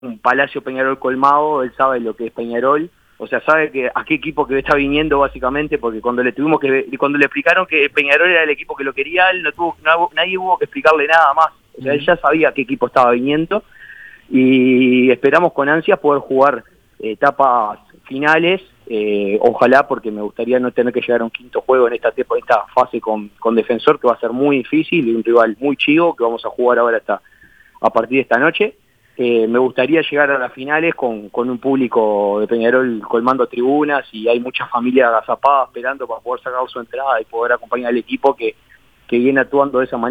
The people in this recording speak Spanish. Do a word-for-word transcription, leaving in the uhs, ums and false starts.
un Palacio Peñarol colmado, él sabe lo que es Peñarol, o sea, sabe que a qué equipo que está viniendo básicamente, porque cuando le tuvimos que cuando le explicaron que Peñarol era el equipo que lo quería, él no tuvo no, nadie hubo que explicarle nada más, o sea, él ya sabía a qué equipo estaba viniendo y esperamos con ansias poder jugar etapas finales, eh, ojalá, porque me gustaría no tener que llegar a un quinto juego en esta, esta fase con, con Defensor, que va a ser muy difícil, y un rival muy chivo que vamos a jugar ahora hasta a partir de esta noche. Eh, me gustaría llegar a las finales con, con un público de Peñarol colmando tribunas, y hay mucha familia agazapada esperando para poder sacar su entrada y poder acompañar al equipo que, que viene actuando de esa manera.